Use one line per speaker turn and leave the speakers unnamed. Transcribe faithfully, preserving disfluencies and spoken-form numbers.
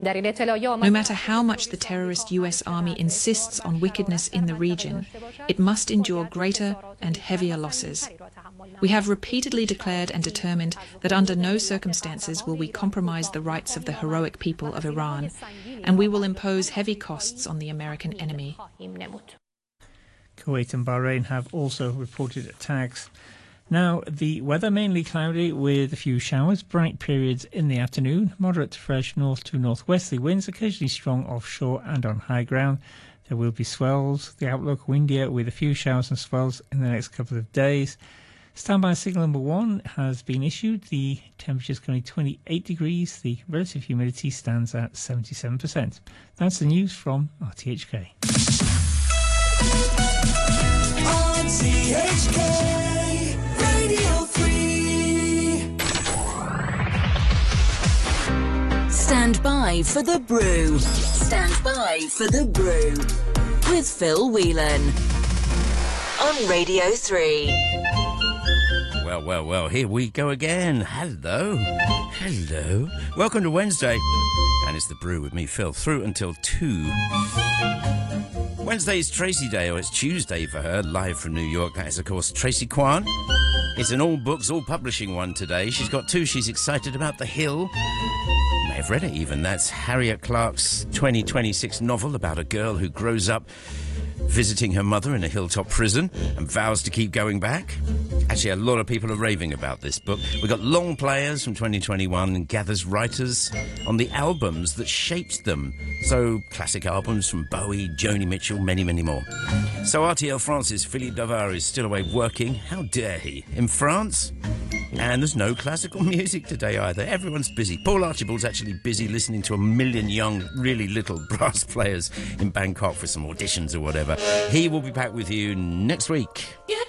No matter how much the terrorist U S Army insists on wickedness in the region, it must endure greater and heavier losses. We have repeatedly declared and determined that under no circumstances will we compromise the rights of the heroic people of Iran, and we will impose heavy costs on the American enemy.
Kuwait and Bahrain have also reported attacks. Now, the weather mainly cloudy with a few showers, bright periods in the afternoon, moderate to fresh north to northwesterly winds, occasionally strong offshore and on high ground. There will be swells. The outlook windier with a few showers and swells in the next couple of days. Standby signal number one has been issued. The temperature is currently twenty-eight degrees. The relative humidity stands at seventy-seven percent. That's the news from R T H K.
R T H K Radio three. Stand by for the brew. Stand by for the brew with Phil Whelan on Radio three.
Well, well, well, here we go again. Hello. Hello. Welcome to Wednesday. And it's the brew with me, Phil, through until two. Wednesday is Tracy Day, or it's Tuesday for her, live from New York. That is, of course, Tracy Kwan. It's an all books, all publishing one today. She's got two she's excited about. The Hill. You may have read it even. That's Harriet Clark's twenty twenty-six novel about a girl who grows up visiting her mother in a hilltop prison and vows to keep going back. Actually, a lot of people are raving about this book. We've got Long Players from twenty twenty-one and gathers writers on the albums that shaped them. So, classic albums from Bowie, Joni Mitchell, many, many more. So, R T L France's Philippe Davard is still away working. How dare he? In France? And there's no classical music today either. Everyone's busy. Paul Archibald's actually busy listening to a million young, really little brass players in Bangkok for some auditions or whatever. He will be back with you next week. Yeah.